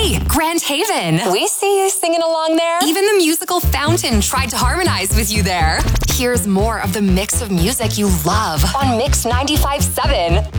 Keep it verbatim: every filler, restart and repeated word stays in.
Hey, Grand Haven. We see you singing along there. Even the musical Fountain tried to harmonize with you there. Here's more of the mix of music you love on Mix ninety-five point seven.